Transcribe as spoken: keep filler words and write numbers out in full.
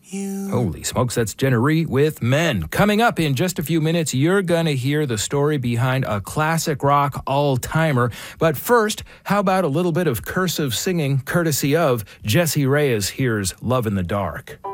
Holy smokes, that's Jenna Rhee with Men. Coming up in just a few minutes, you're going to hear the story behind a classic rock all-timer. But first, how about a little bit of cursive singing courtesy of Jessie Reyes? Here's Love in the Dark.